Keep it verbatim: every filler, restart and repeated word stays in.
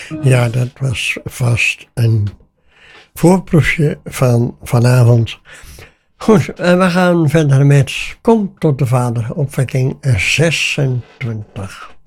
Ja, dat was vast een voorproefje van vanavond. Goed, en we gaan verder met Kom tot de Vader, opwekking zesentwintig.